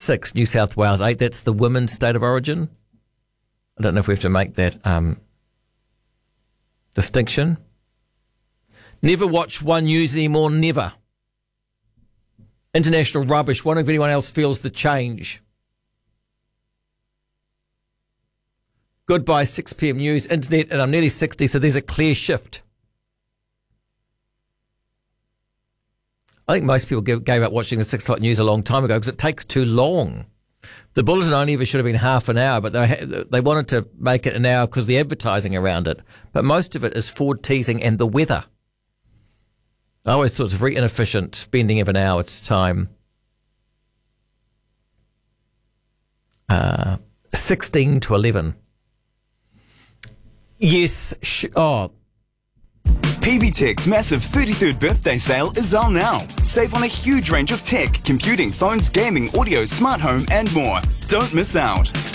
6, New South Wales 8. That's the women's state of origin. I don't know if we have to make that distinction. Never watch One News anymore, never. International rubbish. Wondering if anyone else feels the change. Goodbye 6 p.m. news, internet, and I'm nearly 60, so there's a clear shift. I think most people gave up watching the 6 o'clock news a long time ago because it takes too long. The bulletin only ever should have been half an hour, but they wanted to make it an hour because of the advertising around it. But most of it is Ford teasing and the weather. I always thought it's very inefficient spending of an hour's time. 16 to 11. Yes. PB Tech's massive 33rd birthday sale is on now. Save on a huge range of tech, computing, phones, gaming, audio, smart home and more. Don't miss out.